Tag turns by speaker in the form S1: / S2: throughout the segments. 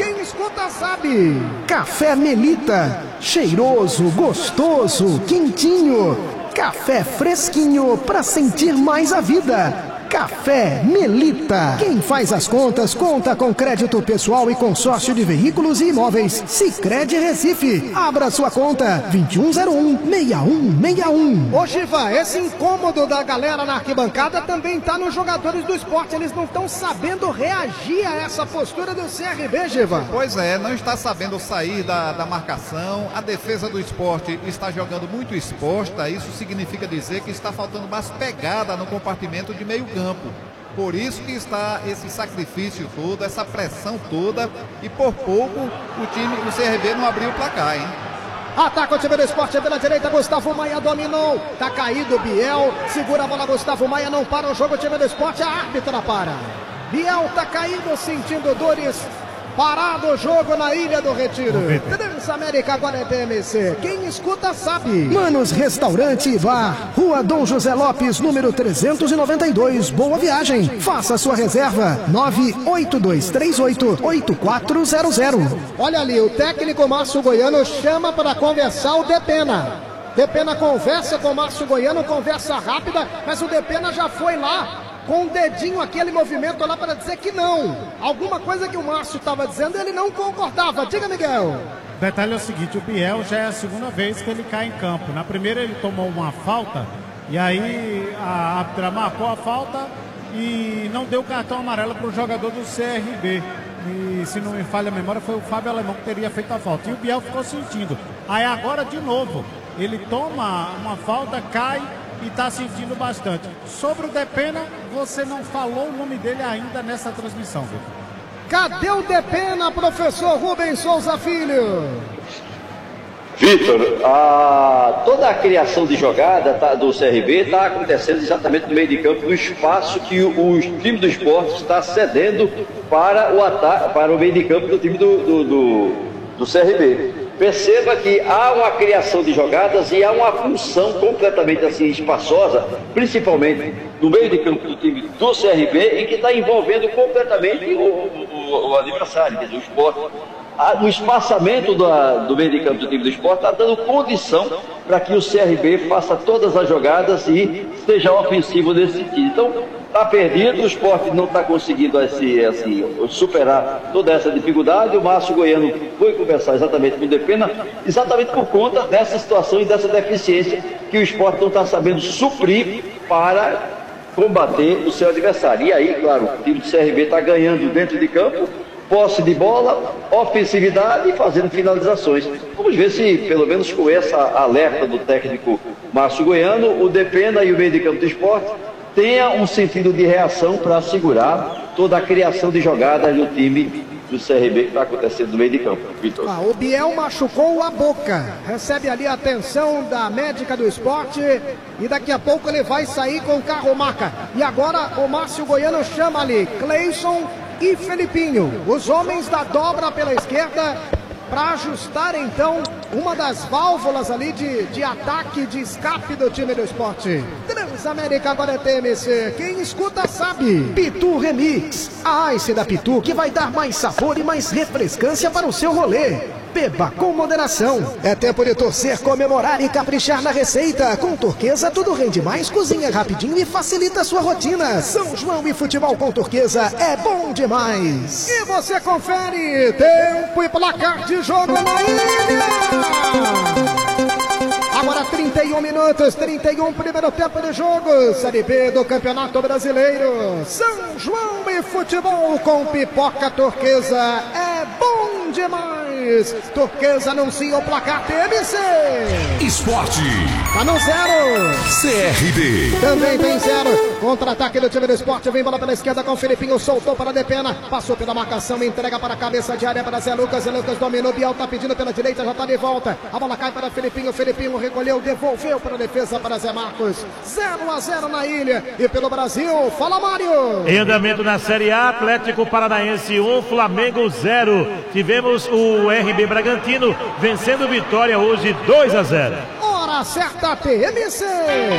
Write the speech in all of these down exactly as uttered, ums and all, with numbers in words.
S1: quem escuta sabe. Café Melita, cheiroso, gostoso, quentinho. Café fresquinho pra sentir mais a vida. Café Melita. Quem faz as contas, conta com crédito pessoal e consórcio de veículos e imóveis. Sicredi Recife. Abra sua conta. vinte e um zero um, seis um seis um. Ô Giva, esse incômodo da galera na arquibancada também tá nos jogadores do esporte. Eles não estão sabendo reagir a essa postura do C R B, Giva.
S2: Pois é, não está sabendo sair da, da marcação. A defesa do esporte está jogando muito exposta. Isso significa dizer que está faltando mais pegada no compartimento de meio campo. Por isso que está esse sacrifício todo, essa pressão toda, e por pouco o time, o C R B não abriu o placar, hein?
S1: Ataca o time do esporte pela direita, Gustavo Maia dominou, tá caído Biel, segura a bola, Gustavo Maia não para o jogo, o time do esporte, a árbitra para. Biel tá caído, sentindo dores. Parado o jogo na Ilha do Retiro. Transamérica agora é D M C. Quem escuta sabe. Manos Restaurante e Bar. Rua Dom José Lopes, número trezentos e noventa e dois. Boa viagem. Faça sua reserva. nove oito dois três oito, oito quatro zero zero. Olha ali, o técnico Márcio Goiano chama para conversar o Depena. Depena conversa com o Márcio Goiano, conversa rápida, mas o Depena já foi lá com o dedinho, aquele movimento lá para dizer que não. Alguma coisa que o Márcio estava dizendo, ele não concordava. Diga, Miguel.
S3: O detalhe é o seguinte, o Biel já é a segunda vez que ele cai em campo. Na primeira ele tomou uma falta, e aí a árbitra marcou a falta e não deu cartão amarelo para o jogador do C R B. E se não me falha a memória, foi o Fábio Alemão que teria feito a falta. E o Biel ficou sentindo. Aí agora de novo, ele toma uma falta, cai e está sentindo bastante. Sobre o Depena, você não falou o nome dele ainda nessa transmissão, Vitor.
S1: Cadê o Depena, professor Rubens Souza Filho?
S4: Vitor, a, toda a criação de jogada tá, do C R B está acontecendo exatamente no meio de campo, no espaço que o, o time do esporte está cedendo para o, ataque, para o meio de campo do time do, do, do, do C R B. Perceba que há uma criação de jogadas e há uma função completamente assim espaçosa, principalmente no meio de campo do time do C R B, e que está envolvendo completamente o, o, o adversário, quer dizer, o esporte. O espaçamento do, do meio de campo do time do esporte está dando condição para que o C R B faça todas as jogadas e seja ofensivo nesse sentido. Então, está perdido, o esporte não está conseguindo assim, assim, superar toda essa dificuldade. O Márcio Goiano foi conversar exatamente com o Depena, exatamente por conta dessa situação e dessa deficiência que o esporte não está sabendo suprir para combater o seu adversário. E aí, claro, o time do C R B está ganhando dentro de campo, posse de bola, ofensividade e fazendo finalizações. Vamos ver se, pelo menos com essa alerta do técnico Márcio Goiano, o Depena e o meio de campo do esporte tenha um sentido de reação para assegurar toda a criação de jogadas do time do C R B que está acontecendo no meio de campo. Vitor.
S1: Ah, o Biel machucou a boca, recebe ali a atenção da médica do esporte e daqui a pouco ele vai sair com o carro maca. E agora o Márcio Goiano chama ali Cleison e Felipinho, os homens da dobra pela esquerda, para ajustar então uma das válvulas ali de, de ataque, de escape do time do esporte. Transamérica agora é T M C, quem escuta sabe. Pitu Remix, a Ice da Pitu que vai dar mais sabor e mais refrescância para o seu rolê. Beba com moderação. É tempo de torcer, comemorar e caprichar na receita. Com Turquesa tudo rende mais, cozinha rapidinho e facilita a sua rotina. São João e futebol com Turquesa é bom demais. E você confere tempo e placar de jogo na ilha. Agora trinta e um minutos, trinta e um primeiro tempo de jogo. Série B do Campeonato Brasileiro. São João e futebol com Pipoca Turquesa é bom demais. Turquesa anuncia o placar T M C.
S5: Esporte.
S1: Tá no zero.
S5: C R B.
S1: Também tem zero. Contra-ataque do time do esporte. Vem bola pela esquerda com o Felipinho. Soltou para Depena. Passou pela marcação. Entrega para a cabeça de área para Zé Lucas. Zé Lucas dominou. Biel tá pedindo pela direita. Já tá de volta. A bola cai para Felipinho. Felipinho recolheu. Devolveu para a defesa para Zé Marcos. zero a zero na ilha. E pelo Brasil. Fala, Mário.
S6: Em andamento na Série A. Atlético Paranaense um. Flamengo zero. Tivemos o R B Bragantino vencendo Vitória hoje dois a zero.
S1: Hora certa T M C.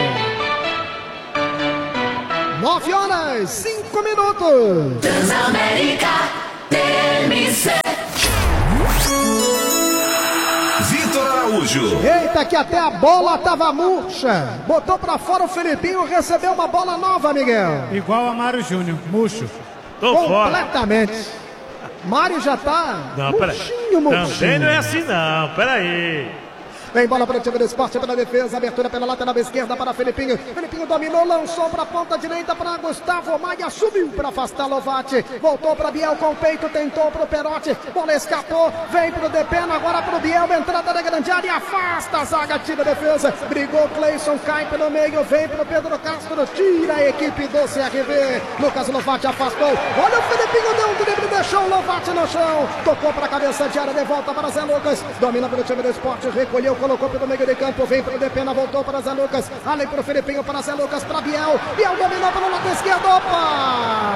S1: nove horas, cinco minutos.
S7: Transamérica T M C.
S5: Araújo.
S1: Eita, que até a bola tava murcha. Botou pra fora o Felipinho, recebeu uma bola nova, Miguel.
S3: Igual a Mário Júnior, murcho.
S6: Tô fora.
S1: Completamente. Mário já tá
S6: Não, pera.
S1: murchinho, murchinho.
S6: Também não é assim não, peraí.
S1: Vem bola para o time do esporte, pela defesa, abertura pela lateral esquerda para Felipinho. Felipinho dominou, lançou para a ponta direita para Gustavo Maia, subiu para afastar Lovati. Voltou para Biel com o peito, tentou para o Perotti. Bola escapou, vem para o Depena, agora para o Biel, entrada da grande área, afasta a zaga, tira a defesa. Brigou Cleison, cai pelo meio, vem para o Pedro Castro, tira a equipe do C R B. Lucas Lovati afastou. Olha o Felipinho, deu um drible, deixou o Lovati no chão. Tocou para a cabeça de área, de volta para Zé Lucas. Domina pelo time do esporte, recolheu. Colocou pelo meio de campo, vem para o Depena, voltou para Zé Lucas, além para o Felipinho, para Zé Lucas, para Biel, Biel dominou pelo lado esquerdo, opa!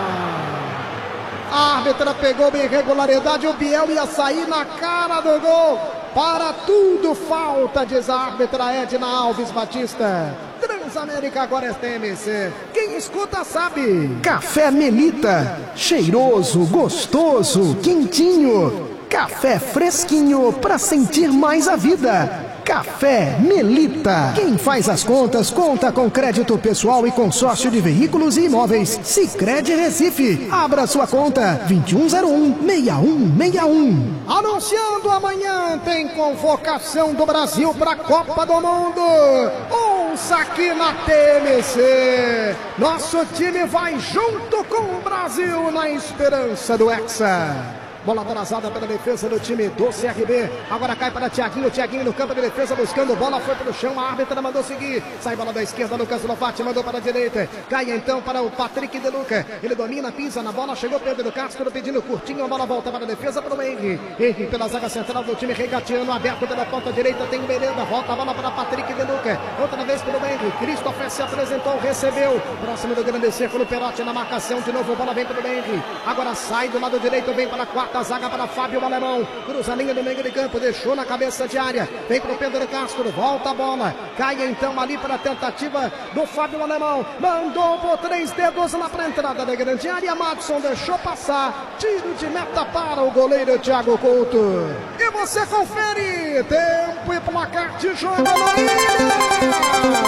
S1: A árbitra pegou uma irregularidade, o Biel ia sair na cara do gol, para tudo falta, diz a árbitra Edna Alves Batista. Transamérica agora é T M C, quem escuta sabe. Café Melita, cheiroso, gostoso, quentinho, café fresquinho para sentir mais a vida. Café Melita. Quem faz as contas, conta com crédito pessoal e consórcio de veículos e imóveis. Sicredi Recife. Abra sua conta vinte e um zero um, seis um seis um. Anunciando amanhã tem convocação do Brasil para a Copa do Mundo. Ouça aqui na T M C. Nosso time vai junto com o Brasil na esperança do Hexa. Bola atrasada pela defesa do time do C R B. Agora cai para Thiaguinho. Thiaguinho no campo de defesa buscando bola. Foi para o chão. A árbitra mandou seguir. Sai bola da esquerda. Lucas Lovati mandou para a direita. Cai então para o Patrick De Luca. Ele domina, pisa na bola. Chegou Pedro Castro pedindo curtinho. A bola volta para a defesa para o Henry. Henry pela zaga central do time regateando. Aberto pela ponta direita. Tem Berenda. Volta a bola para Patrick De Luca. Outra vez para o Henry. Christopher se apresentou. Recebeu. Próximo do grande círculo. Perotti na marcação. De novo a bola vem para o Henry. Agora sai do lado direito. Vem para a quarta. A zaga para Fábio Alemão, cruza a linha do meio de campo, deixou na cabeça de área, vem para o Pedro Castro, volta a bola, cai então ali para a tentativa do Fábio Alemão, mandou por três dedos lá para a entrada da grande área, Madison deixou passar, tiro de meta para o goleiro Thiago Couto. E você confere, tempo e placar de jogo no Ilha.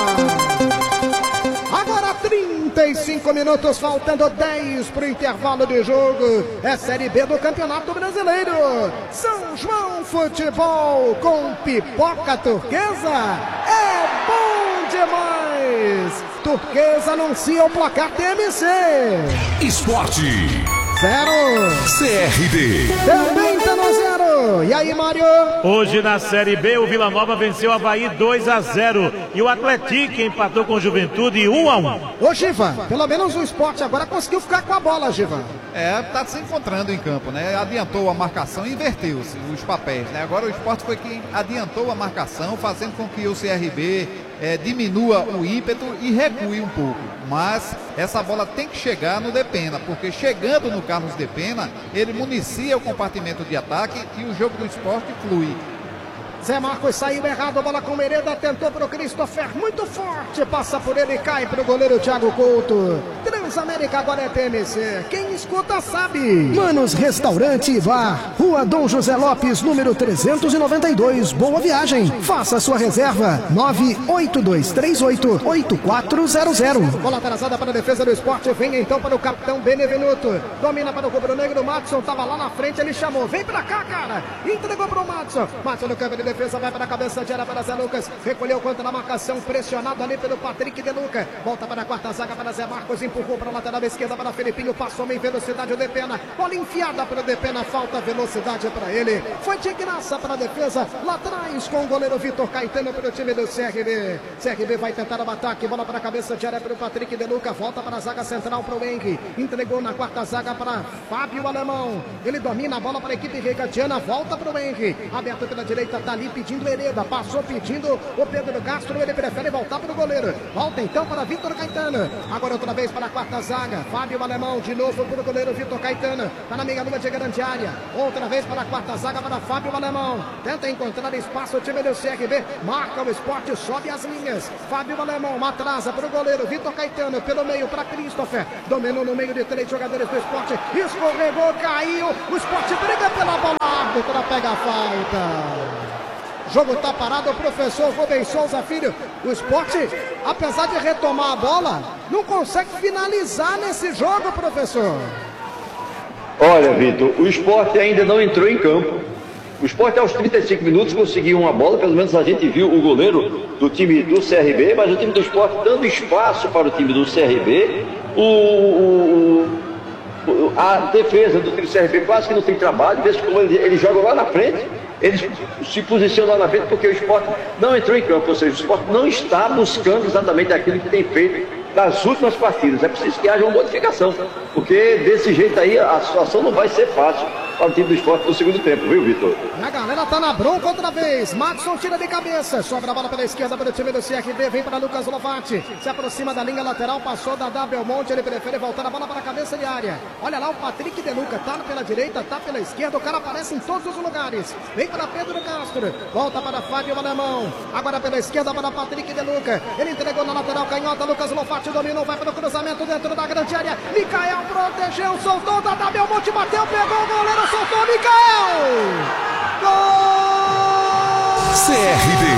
S1: Agora trinta e cinco minutos, faltando dez para o intervalo de jogo. É Série B do Campeonato Brasileiro. São João Futebol com pipoca turquesa. É bom demais. Turquesa anuncia o placar T M C.
S5: Esporte.
S1: Zero.
S5: C R B.
S1: Também tá no zero. E aí, Mário?
S6: Hoje na Série B, o Vila Nova venceu o Avaí dois a zero. E o Atlético empatou com o Juventude um a um.
S1: Ô, Giva, pelo menos o Sport agora conseguiu ficar com a bola, Giva.
S2: É, tá se encontrando em campo, né? Adiantou a marcação e inverteu-se os papéis, né? Agora o Sport foi quem adiantou a marcação, fazendo com que o C R B é, diminua o ímpeto e recue um pouco. Mas essa bola tem que chegar no Depena, porque chegando no Carlos Depena, ele municia o compartimento de ataque e o jogo do Sport flui.
S1: Zé Marcos saiu errado, a bola com Mereda, tentou para o Christopher, muito forte, passa por ele e cai para o goleiro Thiago Couto. Transamérica agora é T M C, quem escuta sabe. Manos Restaurante e Bar, Rua Dom José Lopes, número trezentos e noventa e dois, Boa Viagem. Faça sua reserva, nove oito dois três oito, oito quatro zero zero. Bola atrasada para a defesa do Esporte, vem então para o capitão Benevenuto. Domina para o rubro-negro, o Madison estava lá na frente, ele chamou, vem para cá, cara. Entregou para o Madison, Madison no campo de defesa, vai para a cabeça de área para Zé Lucas, recolheu contra na marcação, pressionado ali pelo Patrick De Luca, volta para a quarta zaga para Zé Marcos, empurrou para a lateral esquerda para Felipinho, passou em velocidade o Depena, bola enfiada para o Depena, falta velocidade para ele, foi de graça para a defesa, lá atrás com o goleiro Vitor Caetano para o time do C R B, C R B vai tentar o ataque, bola para a cabeça de área para o Patrick De Luca, volta para a zaga central para o Henry, entregou na quarta zaga para Fábio Alemão, ele domina a bola para a equipe regatiana, volta para o Henry, aberto pela direita, tá ali pedindo Hereda, passou pedindo o Pedro Castro, ele prefere voltar para o goleiro, volta então para Vitor Caetano, agora outra vez para a quarta zaga, Fábio Alemão, de novo para o goleiro Vitor Caetano, está na meia lua de grande área, outra vez para a quarta zaga para Fábio Alemão, tenta encontrar espaço, o time do C R B, marca o Esporte, sobe as linhas, Fábio Alemão, atrasa para o goleiro Vitor Caetano, pelo meio para Christopher, dominou no meio de três jogadores do Esporte, escorregou, caiu, o Esporte briga pela bola, a árbitra pega a falta. O jogo tá parado, o professor Rubens Souza Filho. O Sport, apesar de retomar a bola, não consegue finalizar nesse jogo, professor.
S4: Olha, Vitor, o Sport ainda não entrou em campo. O Sport aos trinta e cinco minutos conseguiu uma bola, pelo menos a gente viu o goleiro do time do C R B, mas o time do Sport dando espaço para o time do C R B. O, o, o, a defesa do time do C R B quase que não tem trabalho, desde como ele, ele joga lá na frente, eles se posicionam lá na frente porque o Sport não entrou em campo, ou seja, o Sport não está buscando exatamente aquilo que tem feito nas últimas partidas. É preciso que haja uma modificação, porque desse jeito aí a situação não vai ser fácil para o time do Sport no segundo tempo, viu, Vitor?
S1: E a galera tá na bronca outra vez. Madison tira de cabeça, sobra a bola pela esquerda para o time do C R B, vem para Lucas Lovati, se aproxima da linha lateral, passou da Belmonte, ele prefere voltar a bola para a cabeça de área. Olha lá o Patrick De Luca, tá pela direita, tá pela esquerda, o cara aparece em todos os lugares. Vem para Pedro Castro, volta para Fábio Alemão, agora pela esquerda para Patrick De Luca, ele entregou na lateral canhota, Lucas Lovati dominou, vai para o cruzamento dentro da grande área. Micael protegeu, soltou, da Belmonte, bateu, pegou o goleiro, soltou, Micael! Gol!
S5: C R B